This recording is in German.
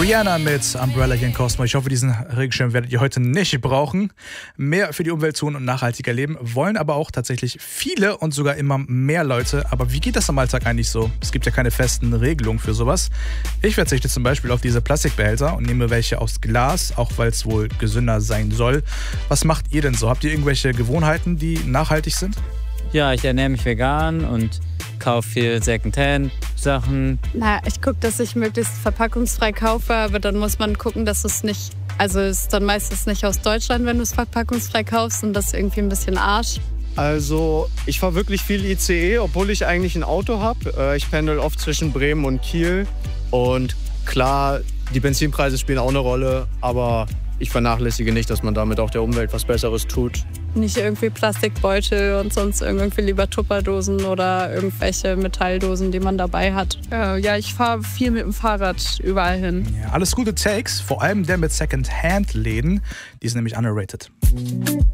Rihanna mit Umbrella gegen Cosmo. Ich hoffe, diesen Regenschirm werdet ihr heute nicht brauchen. Mehr für die Umwelt tun und nachhaltiger leben wollen aber auch tatsächlich viele und sogar immer mehr Leute. Aber wie geht das im Alltag eigentlich so? Es gibt ja keine festen Regelungen für sowas. Ich verzichte zum Beispiel auf diese Plastikbehälter und nehme welche aus Glas, auch weil es wohl gesünder sein soll. Was macht ihr denn so? Habt ihr irgendwelche Gewohnheiten, die nachhaltig sind? Ja, ich ernähre mich vegan und kaufe viel Secondhand-Sachen. Ich gucke, dass ich möglichst verpackungsfrei kaufe, aber dann muss man gucken, dass es nicht, also es ist dann meistens nicht aus Deutschland, wenn du es verpackungsfrei kaufst, und das ist irgendwie ein bisschen Arsch. Also ich fahre wirklich viel ICE, obwohl ich eigentlich ein Auto habe. Ich pendel oft zwischen Bremen und Kiel und klar, die Benzinpreise spielen auch eine Rolle, aber ich vernachlässige nicht, dass man damit auch der Umwelt was Besseres tut. Nicht irgendwie Plastikbeutel und sonst irgendwie lieber Tupperdosen oder irgendwelche Metalldosen, die man dabei hat. Ja, ich fahre viel mit dem Fahrrad überall hin. Ja, alles gute Takes, vor allem der mit Second-Hand-Läden. Die sind nämlich underrated.